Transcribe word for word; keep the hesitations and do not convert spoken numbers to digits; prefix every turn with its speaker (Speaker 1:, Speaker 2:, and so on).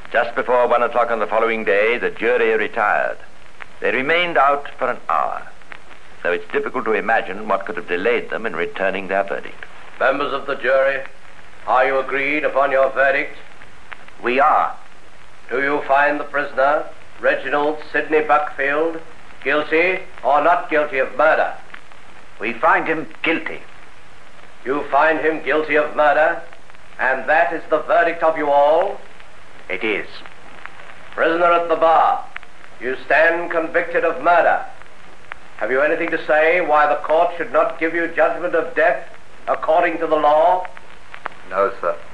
Speaker 1: Just before one o'clock on the following day, the jury retired. They remained out for an hour, though it's difficult to imagine what could have delayed them in returning their verdict.
Speaker 2: Members of the jury, are you agreed upon your verdict?
Speaker 1: We are.
Speaker 2: Do you find the prisoner, Reginald Sidney Buckfield, guilty or not guilty of murder?
Speaker 1: We find him guilty.
Speaker 2: You find him guilty of murder, and that is the verdict of you all?
Speaker 1: It is.
Speaker 2: Prisoner at the bar, you stand convicted of murder. Have you anything to say why the court should not give you judgment of death according to the law?
Speaker 1: No, sir.